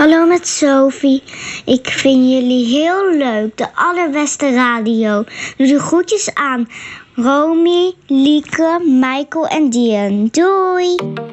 Hallo met Sophie. Ik vind jullie heel leuk. De allerbeste radio. Doe de groetjes aan Romy, Lieke, Michael en Dian. Doei!